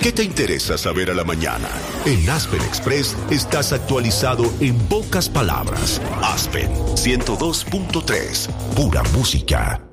¿Qué te interesa saber a la mañana? En Aspen Express estás actualizado en pocas palabras. Aspen 102.3, pura música.